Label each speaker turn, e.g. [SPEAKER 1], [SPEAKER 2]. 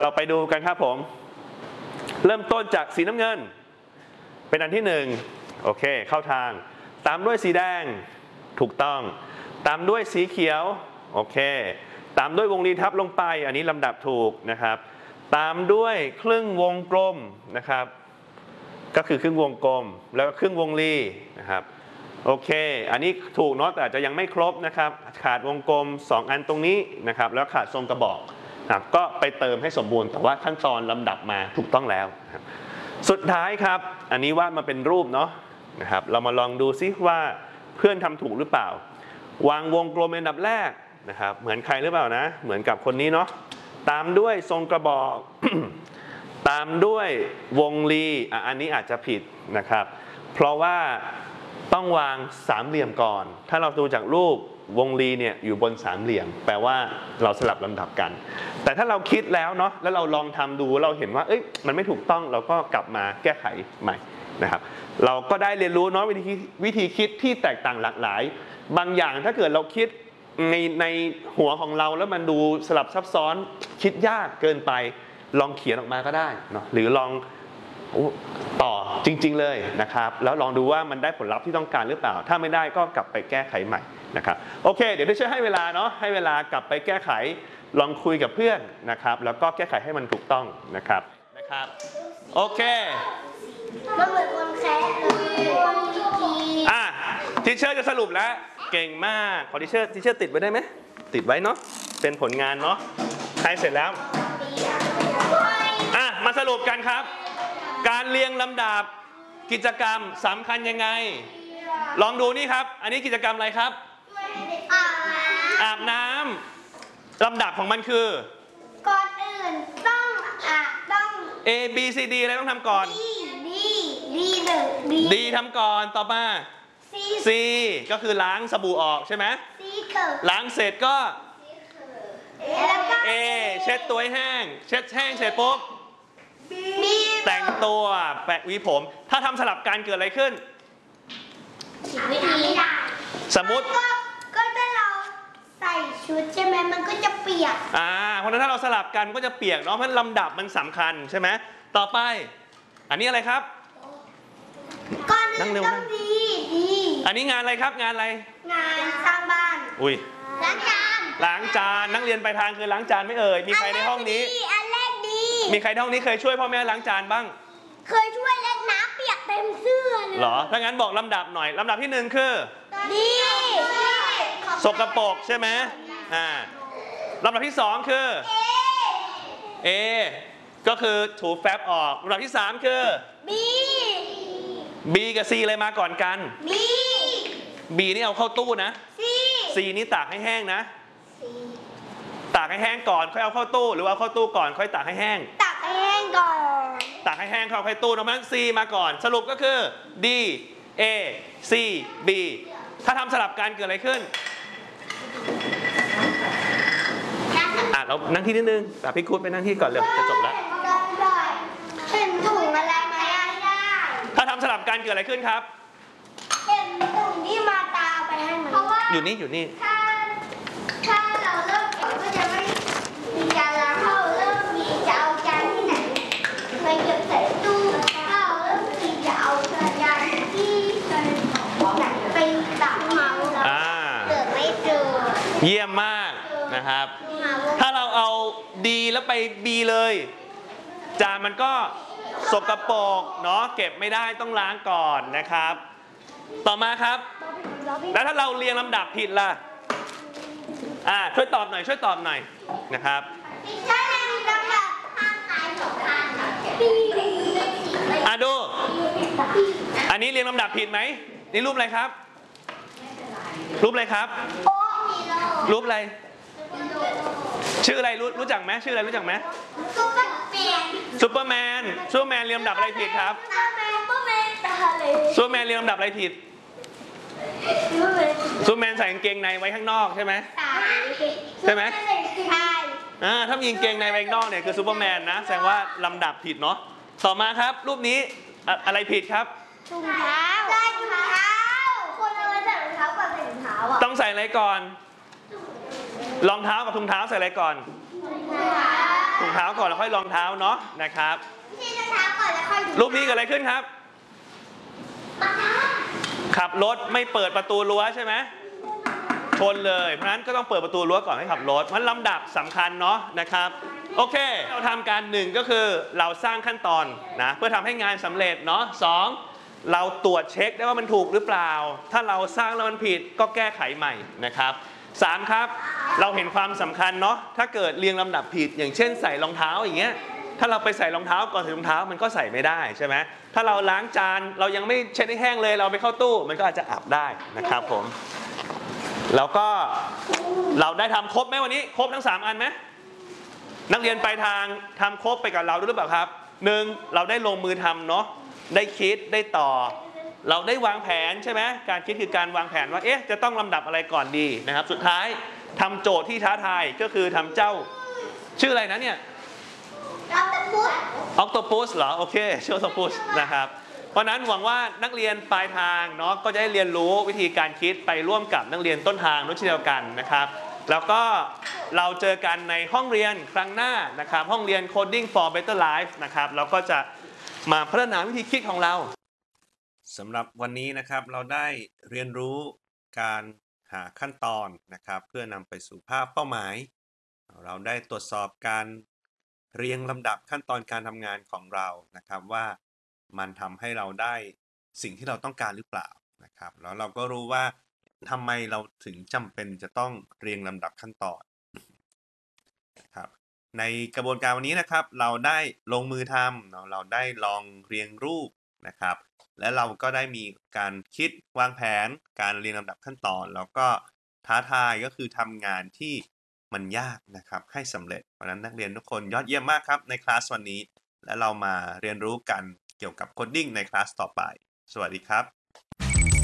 [SPEAKER 1] เราไปดูกันครับผมเริ่มต้นจากสีน้ำเงินเป็นอันที่1โอเคเข้าทางตามด้วยสีแดงถูกต้องตามด้วยสีเขียวโอเคตามด้วยวงรีทับลงไปอันนี้ลำดับถูกนะครับตามด้วยครึ่งวงกลมนะครับก็คือครึ่งวงกลมแล้วก็ครึ่งวงรีนะครับโอเคอันนี้ถูกเนาะแต่อาจจะยังไม่ครบนะครับขาดวงกลม2อันตรงนี้นะครับแล้วขาดทรงกระบอกนะครับก็ไปเติมให้สมบูรณ์แต่ว่าขั้นตอนลำดับมาถูกต้องแล้วนะครับสุดท้ายครับอันนี้วาดมาเป็นรูปเนาะนะครับเรามาลองดูซิว่าเพื่อนทำถูกหรือเปล่าวางวงกลมเป็นอันดับแรกนะครับเหมือนใครหรือเปล่านะเหมือนกับคนนี้เนาะตามด้วยทรงกระบอก ตามด้วยวงรีอันนี้อาจจะผิดนะครับเพราะว่าต้องวางสามเหลี่ยมก่อนถ้าเราดูจากรูปวงรีเนี่ยอยู่บนสามเหลี่ยมแปลว่าเราสลับลำดับกันแต่ถ้าเราคิดแล้วเนาะแล้วเราลองทำดูเราเห็นว่ามันไม่ถูกต้องเราก็กลับมาแก้ไขใหม่นะครับเราก็ได้เรียนรู้เนาะวิธีคิดที่แตกต่างหลากหลายบางอย่างถ้าเกิดเราคิดในหัวของเราแล้วมันดูสลับซับซ้อนคิดยากเกินไปลองเขียนออกมาก็ได้เนาะหรือลองต่อจริงๆเลยนะครับแล้วลองดูว่ามันได้ผลลัพธ์ที่ต้องการหรือเปล่าถ้าไม่ได้ก็กลับไปแก้ไขใหม่นะครับโอเคเดี๋ยวได้ช่วยให้เวลาเนาะให้เวลากลับไปแก้ไขลองคุยกับเพื่อนนะครับแล้วก็แก้ไขให้มันถูกต้องนะครับโอเค
[SPEAKER 2] มันเหมือนคนแคะเลย
[SPEAKER 1] ทีเชอร์จะสรุปแล้วเก่งมากขอทีเชอร์ติดไว้ได้ไหมติดไว้เนาะเป็นผลงานเนาะใครเสร็จแล้วมาสรุปกันครับการเรียงลำดับกิจกรรมสำคัญยังไงลองดูนี่ครับอันนี้กิจกรรมอะไรครับอาบน้ำลำดับของมันคือ
[SPEAKER 2] ก่อนอื่นต้อง
[SPEAKER 1] A B C D อะไรต้องทำก่อน D ทำก่อนต่อมา C ก็คือล้างสบู่ออกใช่ไหมล้างเสร็จก็ A เช็ดตัวให้แห้งเช็ดแห้งเสร็จปุ๊บแต่งตัวแปะหวีผมถ้าทำสลับกันเกิดอะไรขึ้นสมมุติ
[SPEAKER 2] ก็ถ้าเราใส่ชุดใช่ไหมมันก็จะเปียก
[SPEAKER 1] เพราะฉะนั้นถ้าเราสลับกันก็จะเปียกเนาะเพราะลำดับมันสำคัญใช่ไหมต่อไปอันนี้อะไรครับ
[SPEAKER 2] ก่อนอื่นต้องดี
[SPEAKER 1] อันนี้งานอะไรครับงานอะไร
[SPEAKER 2] งานสร้างบ้านล้าง
[SPEAKER 1] จานนักเรียนไปทางคือล้างจานไม่เอ่ยมีใครในห้องนี้
[SPEAKER 2] อันแรกดี
[SPEAKER 1] มีใครในห้องนี้เคยช่วยพ่อแม่ล้างจานบ้าง
[SPEAKER 2] เคยช่วยเล่นน้ำเปียกเต็มเสื้อเลย
[SPEAKER 1] เหรอถ้างั้นบอกลำดับหน่อยลำดับที่1คือ
[SPEAKER 2] ดี
[SPEAKER 1] สกปรกใช่ไหมลำดับที่2คือA ก็คือถูแฟบออกลำดับที่3คือ B กับ C อะไรมาก่อนกัน B นี่เอาเข้าตู้นะ C นี่ตากให้แห้งนะตากให้แห้งก่อนค่อยเอาเข้าตู้หรือเอาเข้าตู้ก่อนค่อยตากให้แห้ง
[SPEAKER 2] ตากให้แห้งก่อน
[SPEAKER 1] ตากให้แห้งเข้าตู้เพราะฉะนั้น C มาก่อนสรุปก็คือ D A C B ถ้าทำสลับกันเกิดอะไรขึ้นเรานั่งที่นิดนึงพี่คุดไปนั่งที่ก่อนเร็วจะจบแล้ว
[SPEAKER 2] เห็นถุงอะไรไหมได้
[SPEAKER 1] ถ้าทำสลับกันเกิดอะไรขึ้นครับ
[SPEAKER 2] เห็นถุงที่มาตาไปให้ไหม
[SPEAKER 1] อยู่นี่
[SPEAKER 2] ถ้าเราเริ่มก็จะไม่มีจานล้างเราเริ่มมีจะเอาจานที่ไหนไปเก็บใส่ตู้ถ้าเราเริ่มมีจะเอาจานที่ไหนไปตักเมาเกิดไม่เจอ
[SPEAKER 1] เยี่ยมมากนะครับถ้าเราเอา D แล้วไป B เลยจานมันก็สกปรกเนาะเก็บไม่ได้ต้องล้างก่อนนะครับต่อมาครับแล้วถ้าเราเรียงลำดับผิดล่ะช่วยตอบหน่อยนะครับ
[SPEAKER 2] ถ้าเรียงลำดับข้างซ้ายของข้าง
[SPEAKER 1] ดูอันนี้เรียงลำดับผิดไหมนี่รูปอะไรครับรูปอะไรครับรูปอะไรชื่ออะไรรู้จักไหมชื่ออะไรรู้จักไหมซูเปอร์แมนเรียงลำดับอะไรผิดครับซูเปอร์แมนเรียงลำดับอะไรผิดซูเปอร์แมนใส่กางเกงในไว้ข้างนอกใช่ไหมใช่ไหมถ้ามีกางเกงในไว้ข้างนอกเนี่ยคือซูเปอร์แมนนะแสดงว่าลำดับผิดเนาะต่อมาครับรูปนี้อะไรผิดครับ
[SPEAKER 2] ถุงเท้าคนเอาไว้ใส่รองเท้าก่อนใส่ถุงเท้า
[SPEAKER 1] ต้องใส่อะไรก่อนรองเท้ากับถุงเท้าใส่อะไรก่อนถุงเท้าก่อนแล้วค่อยรองเท้าเนาะนะครับ
[SPEAKER 2] ที่รองเท้าก่อนแล้วค่อย
[SPEAKER 1] รูปนี้เกิดอะไรขึ้นครับ
[SPEAKER 2] ปากกา
[SPEAKER 1] ขับรถไม่เปิดประตูรั้วใช่ไหมชนเลยเพราะฉะนั้นก็ต้องเปิดประตูรั้วก่อนให้ขับรถมันลำดับสำคัญเนาะนะครับโอเคเราทำการหนึ่งก็คือเราสร้างขั้นตอนนะเพื่อทำให้งานสำเร็จเนาะสองเราตรวจเช็คได้ว่ามันถูกหรือเปล่าถ้าเราสร้างแล้วมันผิดก็แก้ไขใหม่นะครับสามครับเราเห็นความสำคัญเนาะถ้าเกิดเรียงลำดับผิดอย่างเช่นใส่รองเท้าอย่างเงี้ยถ้าเราไปใส่รองเท้าก่อนใส่รองเท้ามันก็ใส่ไม่ได้ใช่ไหมถ้าเราล้างจานเรายังไม่เช็ดให้แห้งเลยเราไปเข้าตู้มันก็อาจจะอับได้นะครับผมแล้วก็เราได้ทำครบไหมวันนี้ครบทั้ง3อันไหมนักเรียนปลายทางทำครบไปกับเราด้วยหรือเปล่าครับหนึ่งเราได้ลงมือทำเนาะได้คิดได้ต่อเราได้วางแผนใช่ไหมการคิดคือการวางแผนว่าเอ๊ะจะต้องลำดับอะไรก่อนดีนะครับสุดท้ายทำโจทย์ที่ท้าทายก็คือทำเจ้าชื่ออะไรนะเนี่ย
[SPEAKER 2] ออคโตปัส
[SPEAKER 1] ออกโตปัสเหรอโอเคชื่อออกโตปัสนะครับเพราะนั้นหวังว่านักเรียนปลายทางเนาะก็จะได้เรียนรู้วิธีการคิดไปร่วมกับนักเรียนต้นทางด้วยเช่นเดียวกันนะครับแล้วก็เราเจอกันในห้องเรียนครั้งหน้านะครับห้องเรียน Coding for Better Life นะครับเราก็จะมาพัฒนาวิธีคิดของเราสำหรับวันนี้นะครับเราได้เรียนรู้การหาขั้นตอนนะครับเพื่อนำไปสู่ภาพเป้าหมายเราได้ตรวจสอบการเรียงลำดับขั้นตอนการทำงานของเรานะครับว่ามันทำให้เราได้สิ่งที่เราต้องการหรือเปล่านะครับแล้วเราก็รู้ว่าทำไมเราถึงจำเป็นจะต้องเรียงลำดับขั้นตอนครับในกระบวนการวันนี้นะครับเราได้ลงมือทำเราได้ลองเรียงรูปนะครับและเราก็ได้มีการคิดวางแผนการเรียงลำดับขั้นตอนแล้วก็ท้าทายก็คือทำงานที่มันยากนะครับให้สำเร็จเพราะฉะนั้นนักเรียนทุกคนยอดเยี่ยมมากครับในคลาสวันนี้และเรามาเรียนรู้กันเกี่ยวกับโคดดิ้งในคลาสต่อไปสวัสดีครับ